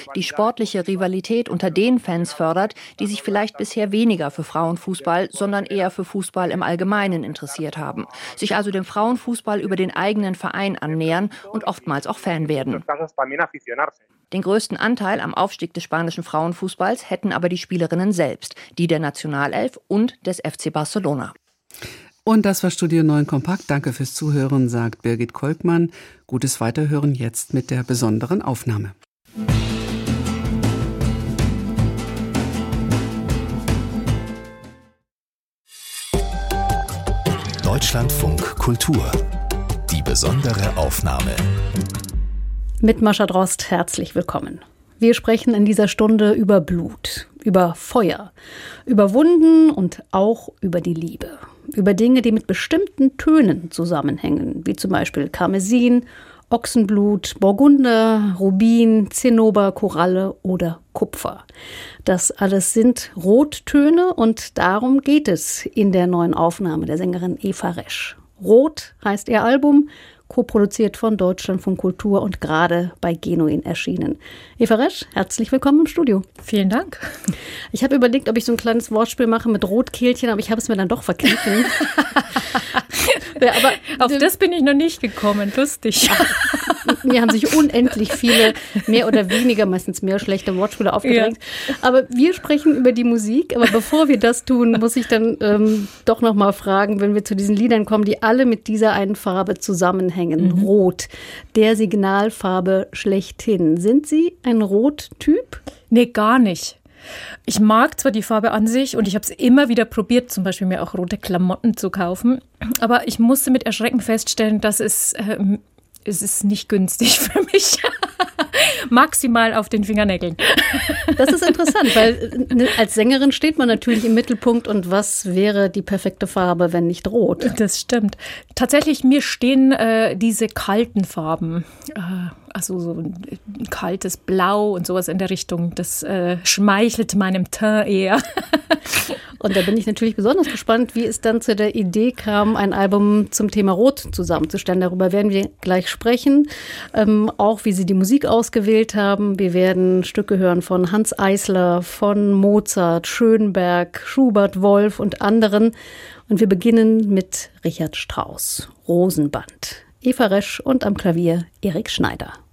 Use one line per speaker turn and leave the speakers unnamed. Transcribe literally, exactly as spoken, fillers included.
die sportliche Rivalität unter den Fans fördert, die sich vielleicht bisher weniger für Frauenfußball, sondern eher für Fußball im Allgemeinen interessiert haben, sich also dem Frauenfußball über den eigenen Verein annähern und oftmals auch Fan werden. Den größten Anteil am Aufstieg des spanischen Frauenfußballs hätten aber die Spielerinnen selbst, die der Nationalelf und des F C Barcelona.
Und das war Studio neun Kompakt. Danke fürs Zuhören, sagt Birgit Kolkmann. Gutes Weiterhören jetzt mit der besonderen Aufnahme.
Deutschlandfunk Kultur. Die besondere Aufnahme.
Mit Mascha Drost, herzlich willkommen. Wir sprechen in dieser Stunde über Blut, über Feuer, über Wunden und auch über die Liebe. Über Dinge, die mit bestimmten Tönen zusammenhängen, wie zum Beispiel Karmesin, Ochsenblut, Burgunder, Rubin, Zinnober, Koralle oder Kupfer. Das alles sind Rottöne und darum geht es in der neuen Aufnahme der Sängerin Eva Resch. Rot heißt ihr Album, co-produziert von Deutschlandfunk Kultur und gerade bei Genuin erschienen. Eva Resch, herzlich willkommen im Studio.
Vielen Dank.
Ich habe überlegt, ob ich so ein kleines Wortspiel mache mit Rotkehlchen, aber ich habe es mir dann doch verkniffen.
Ja, aber auf das bin ich noch nicht gekommen. Lustig.
Ach, mir haben sich unendlich viele, mehr oder weniger, meistens mehr schlechte Wortspiele aufgedrängt. Ja. Aber wir sprechen über die Musik. Aber bevor wir das tun, muss ich dann ähm, doch noch mal fragen, wenn wir zu diesen Liedern kommen, die alle mit dieser einen Farbe zusammenhängen. Mhm. Rot, der Signalfarbe schlechthin. Sind Sie ein Rottyp?
Nee, gar nicht. Ich mag zwar die Farbe an sich und ich habe es immer wieder probiert, zum Beispiel mir auch rote Klamotten zu kaufen, aber ich musste mit Erschrecken feststellen, dass es, äh, es ist nicht günstig für mich. Maximal auf den Fingernägeln.
Das ist interessant, weil als Sängerin steht man natürlich im Mittelpunkt und was wäre die perfekte Farbe, wenn nicht rot?
Das stimmt. Tatsächlich, mir stehen äh, diese kalten Farben, äh, also so ein kaltes Blau und sowas in der Richtung, das äh, schmeichelt meinem Teint eher.
Und da bin ich natürlich besonders gespannt, wie es dann zu der Idee kam, ein Album zum Thema Rot zusammenzustellen. Darüber werden wir gleich sprechen. Ähm, auch wie Sie die Musik ausgewählt haben. Wir werden Stücke hören von Hanns Eisler, von Mozart, Schönberg, Schubert, Wolf und anderen. Und wir beginnen mit Richard Strauss, Rosenband. Eva Resch und am Klavier Erik Schneider.